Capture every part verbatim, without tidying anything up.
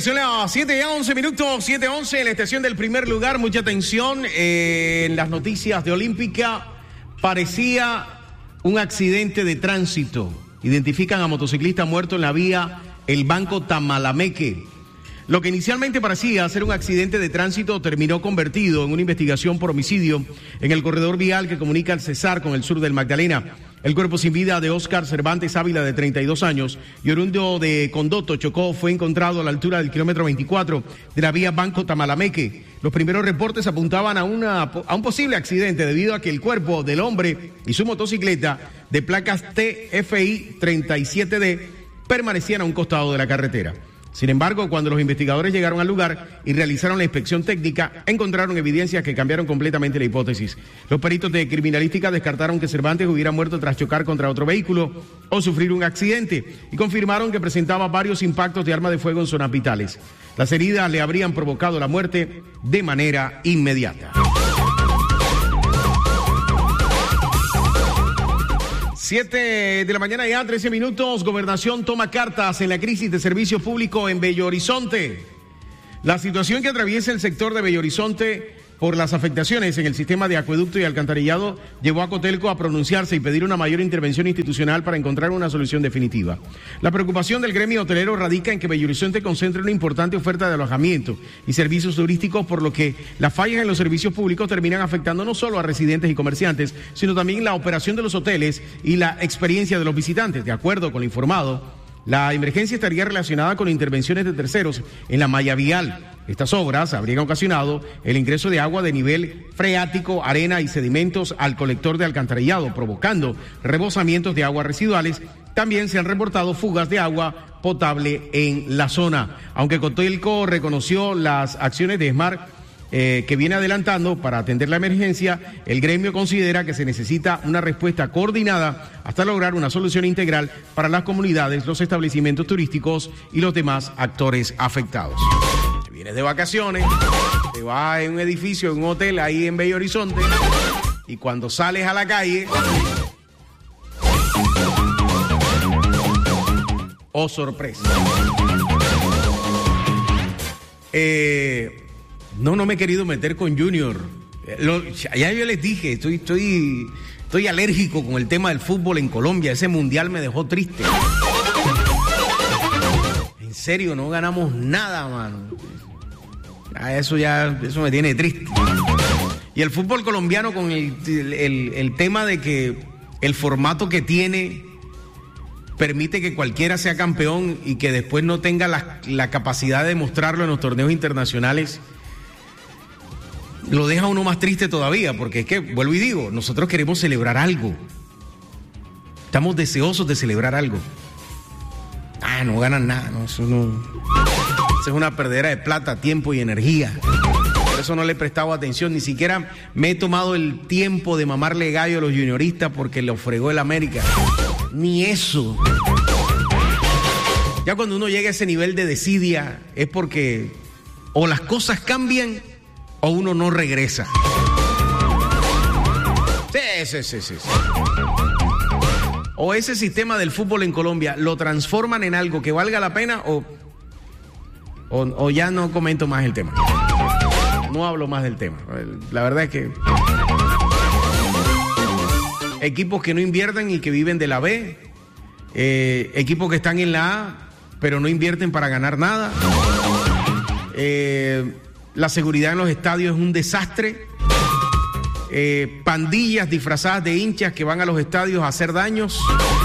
son las siete y once minutos, siete y once en la estación del primer lugar. Mucha atención eh, en las noticias de Olímpica. Parecía un accidente de tránsito. Identifican a motociclista muerto en la vía El Banco Tamalameque. Lo que inicialmente parecía ser un accidente de tránsito terminó convertido en una investigación por homicidio en el corredor vial que comunica el Cesar con el sur del Magdalena. El cuerpo sin vida de Óscar Cervantes Ávila, de treinta y dos años, y oriundo de Condoto, Chocó, fue encontrado a la altura del kilómetro veinticuatro de la vía Banco Tamalameque. Los primeros reportes apuntaban a, una, a un posible accidente debido a que el cuerpo del hombre y su motocicleta de placas T F I treinta y siete D permanecían a un costado de la carretera. Sin embargo, cuando los investigadores llegaron al lugar y realizaron la inspección técnica, encontraron evidencias que cambiaron completamente la hipótesis. Los peritos de criminalística descartaron que Cervantes hubiera muerto tras chocar contra otro vehículo o sufrir un accidente y confirmaron que presentaba varios impactos de arma de fuego en zonas vitales. Las heridas le habrían provocado la muerte de manera inmediata. Siete de la mañana ya, trece minutos. Gobernación toma cartas en la crisis de servicio público en Bello Horizonte. La situación que atraviesa el sector de Bello Horizonte por las afectaciones en el sistema de acueducto y alcantarillado llevó a Cotelco a pronunciarse y pedir una mayor intervención institucional para encontrar una solución definitiva. La preocupación del gremio hotelero radica en que Bello Horizonte concentra una importante oferta de alojamiento y servicios turísticos, por lo que las fallas en los servicios públicos terminan afectando no solo a residentes y comerciantes, sino también la operación de los hoteles y la experiencia de los visitantes. De acuerdo con lo informado, la emergencia estaría relacionada con intervenciones de terceros en la malla vial. Estas obras habrían ocasionado el ingreso de agua de nivel freático, arena y sedimentos al colector de alcantarillado, provocando rebosamientos de aguas residuales. También se han reportado fugas de agua potable en la zona. Aunque Cotelco reconoció las acciones de ESMAR Eh, que viene adelantando para atender la emergencia, el gremio considera que se necesita una respuesta coordinada hasta lograr una solución integral para las comunidades, los establecimientos turísticos y los demás actores afectados. Te vienes de vacaciones, te vas en un edificio, en un hotel ahí en Bello Horizonte, y cuando sales a la calle, oh sorpresa. Eh... No, no me he querido meter con Junior. Lo, ya yo les dije, estoy, estoy, estoy alérgico con el tema del fútbol en Colombia. Ese mundial me dejó triste. En serio, no ganamos nada, mano. Ya, eso ya, eso me tiene triste. Y el fútbol colombiano con el, el, el tema de que el formato que tiene permite que cualquiera sea campeón y que después no tenga la, la capacidad de mostrarlo en los torneos internacionales, lo deja uno más triste todavía, porque es que, vuelvo y digo, nosotros queremos celebrar algo. Estamos deseosos de celebrar algo. Ah, no ganan nada, no, eso no. Eso es una perdedera de plata, tiempo y energía. Por eso no le he prestado atención, ni siquiera me he tomado el tiempo de mamarle gallo a los junioristas porque lo fregó el América. Ni eso. Ya cuando uno llega a ese nivel de desidia es porque o las cosas cambian o uno no regresa. Sí, sí, sí, sí, sí. O ese sistema del fútbol en Colombia lo transforman en algo que valga la pena o, o, o ya no comento más el tema. No hablo más del tema. La verdad es que equipos que no invierten y que viven de la B, eh, equipos que están en la A pero no invierten para ganar nada. Eh... La seguridad en los estadios es un desastre. Eh, pandillas disfrazadas de hinchas que van a los estadios a hacer daños.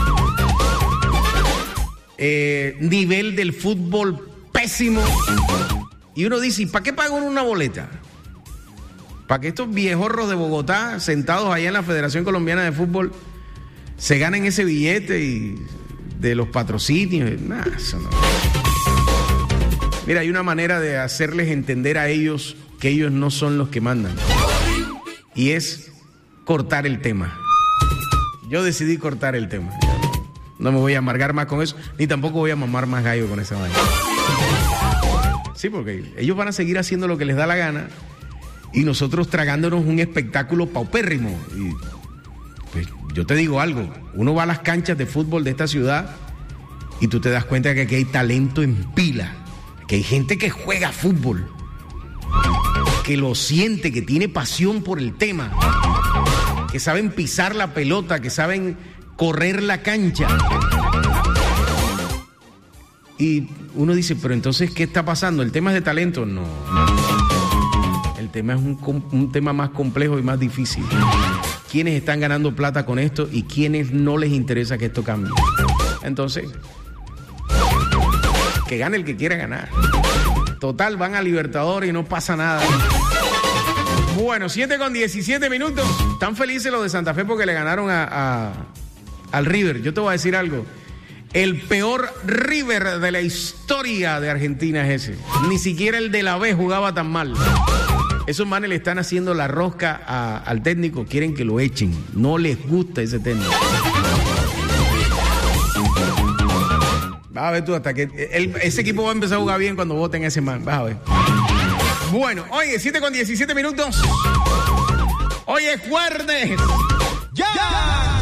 Eh, nivel del fútbol pésimo. Y uno dice, ¿y para qué pagan una boleta? Para que estos viejorros de Bogotá, sentados allá en la Federación Colombiana de Fútbol, se ganen ese billete y de los patrocinios. Nah, eso no. Mira, hay una manera de hacerles entender a ellos que ellos no son los que mandan. Y es cortar el tema. Yo decidí cortar el tema. No me voy a amargar más con eso, ni tampoco voy a mamar más gallo con esa vaina. Sí, porque ellos van a seguir haciendo lo que les da la gana y nosotros tragándonos un espectáculo paupérrimo. Y pues, yo te digo algo, uno va a las canchas de fútbol de esta ciudad y tú te das cuenta que aquí hay talento en pila. Que hay gente que juega fútbol, que lo siente, que tiene pasión por el tema, que saben pisar la pelota, que saben correr la cancha. Y uno dice, pero entonces, ¿qué está pasando? ¿El tema es de talento? No. El tema es un, un tema más complejo y más difícil. ¿Quiénes están ganando plata con esto y quiénes no les interesa que esto cambie? Entonces, que gane el que quiera ganar. Total, van a Libertadores y no pasa nada. Bueno, siete con diecisiete minutos. Están felices los de Santa Fe porque le ganaron a, a, al River. Yo te voy a decir algo. El peor River de la historia de Argentina es ese. Ni siquiera el de la B jugaba tan mal. Esos manes le están haciendo la rosca a, al técnico. Quieren que lo echen. No les gusta ese técnico. Vas a ver tú hasta que el, ese equipo va a empezar a jugar bien cuando voten a ese man. Vas a ver. Bueno, oye, siete con diecisiete minutos. Hoy es jueves. ¡Ya! ¡Ya!